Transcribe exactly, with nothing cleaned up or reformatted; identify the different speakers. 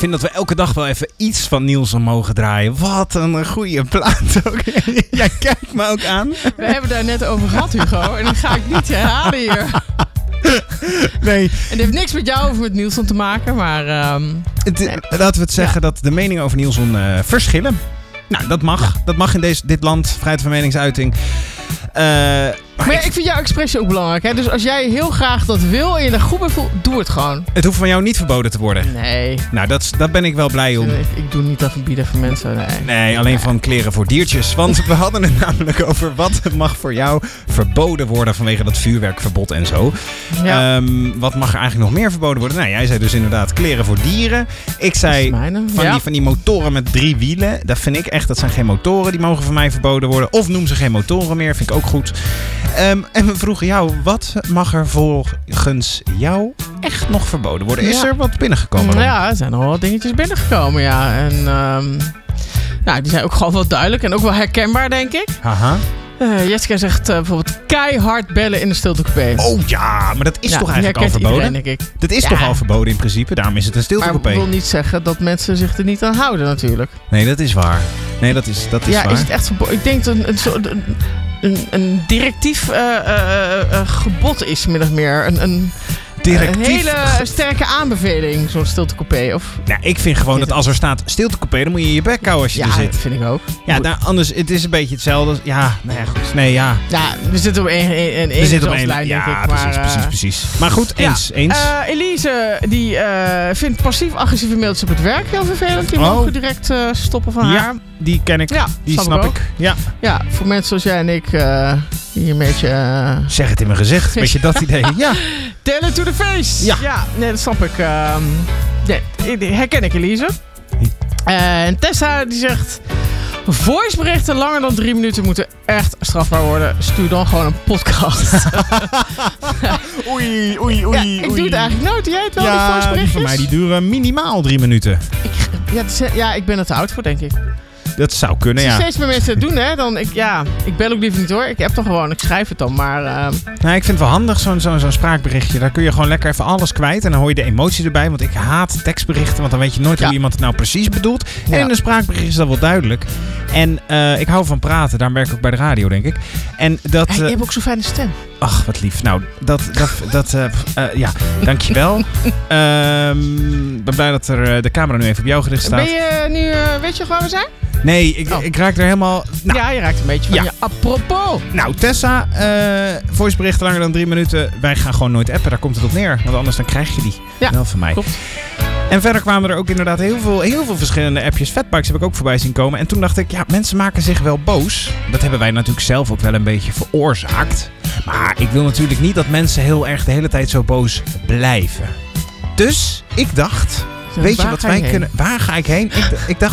Speaker 1: vind dat we elke dag wel even iets van Nielsen mogen draaien. Wat een goede plaat ook. Jij kijkt me ook aan.
Speaker 2: We hebben daar net over gehad, Hugo. En dat ga ik niet herhalen hier.
Speaker 1: Nee.
Speaker 2: En het heeft niks met jou of met Nielsen te maken, maar... Um,
Speaker 1: het,
Speaker 2: nee.
Speaker 1: Laten we het zeggen
Speaker 2: ja.
Speaker 1: dat de meningen over Nielsen uh, verschillen. Nou, dat mag. Ja. Dat mag in deze, dit land. Vrijheid van meningsuiting. Uh,
Speaker 2: maar ja, ik vind jouw expressie ook belangrijk. Hè? Dus als jij heel graag dat wil en je er goed bij voelt, doe het gewoon.
Speaker 1: Het hoeft van jou niet verboden te worden.
Speaker 2: Nee.
Speaker 1: Nou, dat, dat ben ik wel blij om.
Speaker 2: Ik, ik doe niet dat verbieden voor mensen. Nee,
Speaker 1: nee alleen nee. van kleren voor diertjes. Want we hadden het namelijk over wat mag voor jou verboden worden vanwege dat vuurwerkverbod en zo. Ja. Um, wat mag er eigenlijk nog meer verboden worden? Nou, jij zei dus inderdaad kleren voor dieren. Ik zei van, ja. die, van die motoren met drie wielen. Dat vind ik echt, dat zijn geen motoren. Die mogen van mij verboden worden. Of noem ze geen motoren meer. Vind ik ook goed. Um, en we vroegen jou, wat mag er volgens jou echt nog verboden worden? Is ja. er wat binnengekomen?
Speaker 2: Ja, er zijn nog wel wat dingetjes binnengekomen, ja. En um, nou, die zijn ook gewoon wel duidelijk en ook wel herkenbaar, denk ik.
Speaker 1: Aha.
Speaker 2: Uh, Jessica zegt uh, bijvoorbeeld keihard bellen in de stiltecoupé.
Speaker 1: Oh ja, maar dat is ja, toch eigenlijk al verboden?
Speaker 2: Iedereen, denk ik.
Speaker 1: Dat is ja. toch al verboden in principe? Daarom is het een stiltecoupé.
Speaker 2: Maar dat wil niet zeggen dat mensen zich er niet aan houden natuurlijk.
Speaker 1: Nee, dat is waar. Nee, dat is, dat is
Speaker 2: ja,
Speaker 1: waar.
Speaker 2: Is het echt verboden? Ik denk dat een, een, soort, een, een, een directief uh, uh, uh, gebod is, min of meer. Een... een Directief. Een hele sterke aanbeveling, zo'n stiltecoupé. Of...
Speaker 1: Nou, ik vind gewoon dat als er staat stiltecoupé, dan moet je je bek houden als je
Speaker 2: ja,
Speaker 1: er zit.
Speaker 2: Ja, dat vind ik ook.
Speaker 1: Ja, nou, anders, het is een beetje hetzelfde. Ja, nou ja, goed. Nee, ja.
Speaker 2: Ja, we zitten op één, één, één,
Speaker 1: we zitten op één
Speaker 2: lijn,
Speaker 1: ja,
Speaker 2: denk ik.
Speaker 1: precies,
Speaker 2: maar,
Speaker 1: precies,
Speaker 2: uh,
Speaker 1: precies. Maar goed, eens,
Speaker 2: ja,
Speaker 1: eens.
Speaker 2: Uh, Elise, die uh, vindt passief-agressieve mailtjes op het werk heel vervelend. Die oh. mogen direct uh, stoppen van
Speaker 1: ja,
Speaker 2: haar.
Speaker 1: die ken ik. Ja, die snap ik. ik. Ja.
Speaker 2: ja, voor mensen zoals jij en ik, uh, die een beetje... Uh...
Speaker 1: Zeg het in mijn gezicht, beetje dat idee. Ja.
Speaker 2: Tell it to the face.
Speaker 1: Ja.
Speaker 2: ja nee, dat snap ik. Uh, nee, herken ik, Elise. Uh, en Tessa, die zegt... Voiceberichten langer dan drie minuten moeten echt strafbaar worden. Stuur dan gewoon een podcast.
Speaker 1: oei, oei, oei.
Speaker 2: Ja, ik
Speaker 1: oei.
Speaker 2: doe het eigenlijk nooit. Jij het wel,
Speaker 1: ja,
Speaker 2: die voiceberichtjes?
Speaker 1: Van mij die duren minimaal drie minuten.
Speaker 2: Ik, ja, is, ja, ik ben er te oud voor, denk ik.
Speaker 1: Dat zou kunnen,
Speaker 2: Als
Speaker 1: ja.
Speaker 2: steeds meer mensen het doen, hè, dan... Ik, ja, ik bel ook liever niet, hoor. Ik heb toch gewoon, ik schrijf het dan, maar... Uh...
Speaker 1: Nou, ik vind het wel handig, zo'n, zo'n, zo'n spraakberichtje. Daar kun je gewoon lekker even alles kwijt. En dan hoor je de emotie erbij. Want ik haat tekstberichten, want dan weet je nooit ja. hoe iemand het nou precies bedoelt. Ja. En in een spraakbericht is dat wel duidelijk. En uh, ik hou van praten. Daarom werk ik ook bij de radio, denk ik. En dat... Uh...
Speaker 2: Hey, je hebt ook zo'n fijne stem.
Speaker 1: Ach, wat lief. Nou, dat... dat, dat uh, uh, ja, dankjewel. um, ik ben blij dat er uh, de camera nu even op jou gericht staat.
Speaker 2: Ben je nu... Uh, weet je waar we zijn?
Speaker 1: Nee, ik, oh. ik raak er helemaal...
Speaker 2: Nou, ja, je raakt een beetje van ja. je apropos.
Speaker 1: Nou, Tessa, uh, voiceberichten langer dan drie minuten. Wij gaan gewoon nooit appen, daar komt het op neer. Want anders dan krijg je die
Speaker 2: ja,
Speaker 1: wel van mij.
Speaker 2: Klopt.
Speaker 1: En verder kwamen er ook inderdaad heel veel, heel veel verschillende appjes. Fatbikes heb ik ook voorbij zien komen. En toen dacht ik, ja, mensen maken zich wel boos. Dat hebben wij natuurlijk zelf ook wel een beetje veroorzaakt. Maar ik wil natuurlijk niet dat mensen heel erg de hele tijd zo boos blijven. Dus ik dacht... Weet je wat wij kunnen... Waar ga ik heen? Ik, ik dacht,